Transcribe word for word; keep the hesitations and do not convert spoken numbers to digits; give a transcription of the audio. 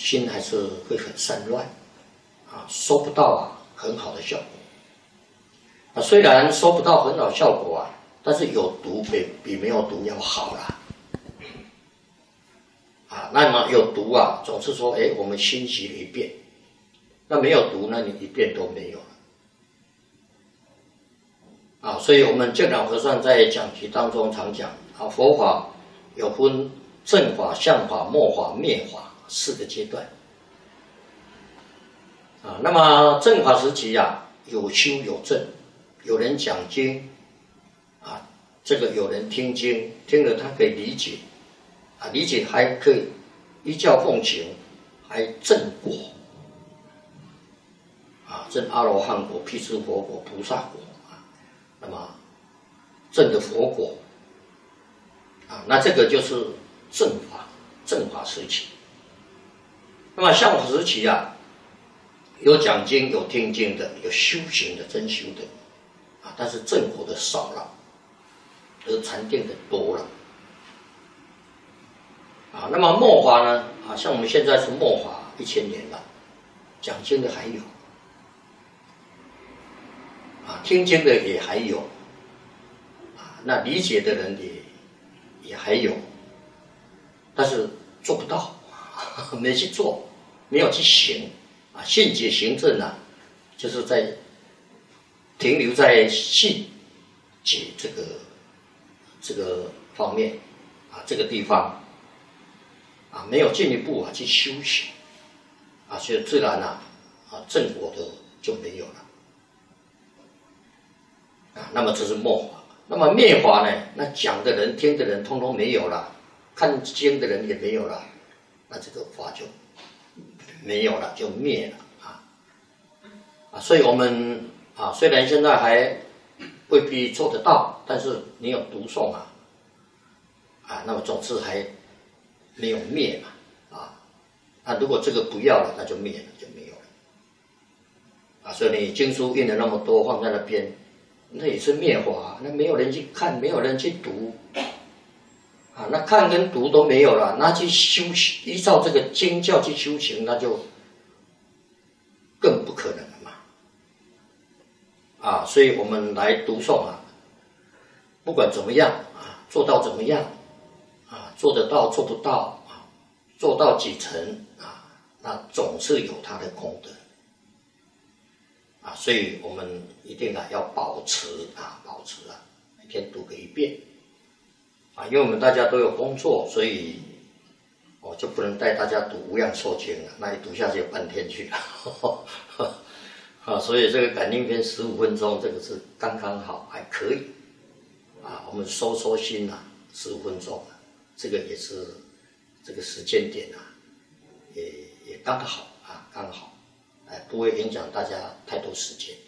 心还是会很散乱，啊，收不到啊很好的效果。啊，虽然收不到很好效果啊，但是有读比比没有读要好啦。啊，那么有读啊，总是说，哎，我们心习了一遍。那没有读，那你一遍都没有了。啊，所以我们净老和尚在讲题当中常讲啊，佛法有分正法、相法、末法、灭法四个阶段。啊，那么正法时期啊，有修有证，有人讲经，啊，这个有人听经，听了他可以理解，啊，理解还可以依教奉行，还正果，啊，证阿罗汉果、辟支佛果、菩萨果，啊，那么证的佛果，啊，那这个就是正法，正法时期。那么相法时期啊，有讲经、有听经的，有修行的、真修的，啊，但是正果的少了，而禅定的多了。啊，那么末法呢？啊，像我们现在是末法一千年了，讲经的还有，啊，听经的也还有，啊，那理解的人也也还有，但是做不到，没去做，没有去行，啊，信解行证啊，就是在停留在信解这个这个方面，啊，这个地方。啊，没有进一步啊去修行，啊，所以自然啊，啊正果的就没有了，啊，那么这是末法。那么灭法呢？那讲的人、听的人，通通没有了，看经的人也没有了，那这个法就没有了，就灭了啊！啊，所以我们啊，虽然现在还未必做得到，但是你有读诵啊，啊，那么总是还。没有灭嘛，啊，那如果这个不要了，那就灭了，就没有了，啊，所以你经书印了那么多放在那边，那也是灭法，那没有人去看，没有人去读，啊，那看跟读都没有了，那去修行，依照这个经教去修行，那就更不可能了嘛，啊，所以我们来读诵啊，不管怎么样啊，做到怎么样。啊，做得到做不到啊，做到几成啊，那总是有它的功德啊，所以我们一定啊要保持啊，保持啊，每天读个一遍啊，因为我们大家都有工作，所以我就不能带大家读无量寿经了，那一读下去有半天去了啊，所以这个感应篇十五分钟，这个是刚刚好，还可以啊，我们收收心啊，十五分钟啊。这个也是这个时间点啊，也也刚好啊，刚好，哎，不会影响大家太多时间。